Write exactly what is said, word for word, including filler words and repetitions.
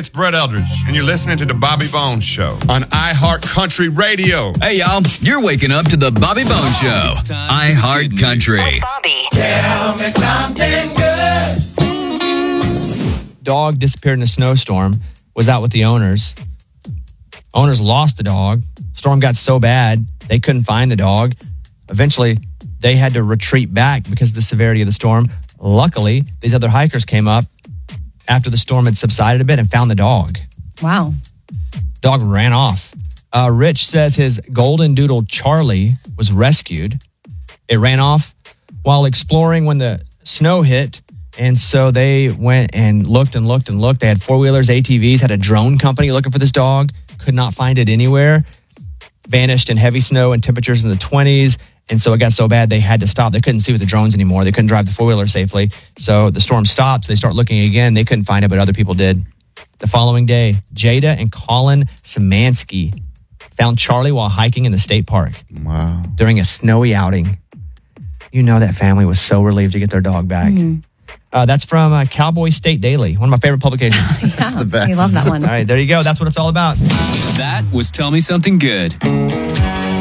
it's Brett Eldridge, and you're listening to The Bobby Bones Show on iHeart Country Radio. Hey, y'all, you're waking up to The Bobby Bones Show, iHeart Country. Bobby. Tell me something good. Dog disappeared in a snowstorm, was out with the owners. Owners lost the dog. Storm got so bad, they couldn't find the dog. Eventually, they had to retreat back because of the severity of the storm. Luckily, these other hikers came up after the storm had subsided a bit and found the dog. Wow. Dog ran off. Uh, Rich says his golden doodle Charlie was rescued. It ran off while exploring when the snow hit. And so they went and looked and looked and looked. They had four-wheelers, A T Vs, had a drone company looking for this dog. Could not find it anywhere. Vanished in heavy snow and temperatures in the twenties. And so it got so bad they had to stop. They couldn't see with the drones anymore. They couldn't drive the four-wheeler safely. So the storm stops. They start looking again. They couldn't find it, but other people did. The following day, Jada and Colin Szymanski found Charlie while hiking in the state park. Wow. During a snowy outing. You know that family was so relieved to get their dog back. Mm-hmm. Uh, that's from uh, Cowboy State Daily, one of my favorite publications. Yeah, That's the best. We love that one. All right, there you go. That's what it's all about. That was Tell Me Something Good.